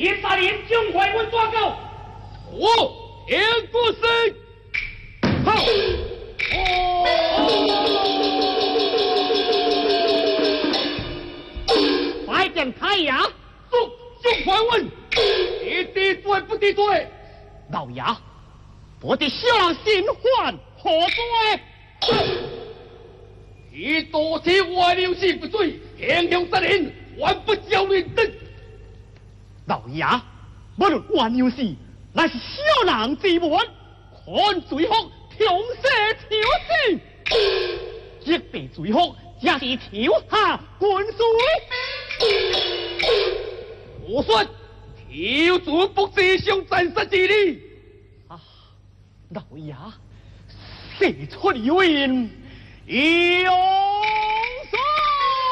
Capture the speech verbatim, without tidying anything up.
铁杀连将怀文抓到。 我严国生，好。 快点开呀！ 宋宋怀文，你得罪不得罪？ 老爷，我的小郎心患何罪？ 你多提外流是不罪，英雄杀人，还不交人等。 老爷，无论玩游戏，乃是小人之玩，看罪福，痛赦朝廷。一被罪福，也是朝下灌水。 我说，朝主不知相战杀之理。 啊，老爷，事出有因，有。